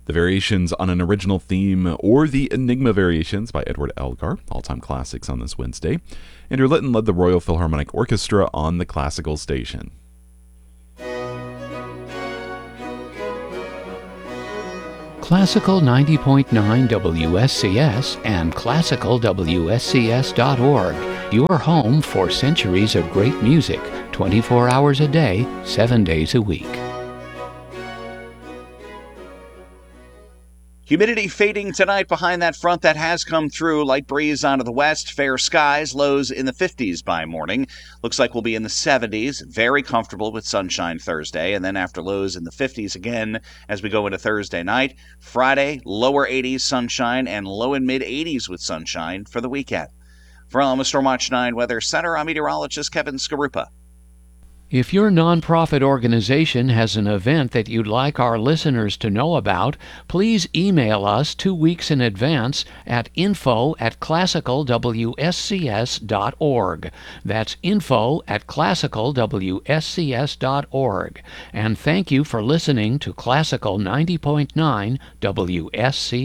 the Variations on an Original Theme, or the Enigma Variations by Edward Elgar, all-time classics on this Wednesday. Andrew Litton led the Royal Philharmonic Orchestra on the classical station. Classical 90.9 WSCS and classicalwscs.org, your home for centuries of great music, 24 hours a day, 7 days a week. Humidity fading tonight behind that front that has come through. Light breeze onto the west, fair skies, lows in the 50s by morning. Looks like we'll be in the 70s, very comfortable with sunshine Thursday, and then after lows in the 50s again as we go into Thursday night. Friday, lower 80s sunshine and low and mid 80s with sunshine for the weekend. From Stormwatch 9 Weather Center, I'm meteorologist Kevin Skarupa. If your nonprofit organization has an event that you'd like our listeners to know about, please email us 2 weeks in advance at info@classicalwscs.org. That's info@classicalwscs.org. And thank you for listening to Classical 90.9 WSCS.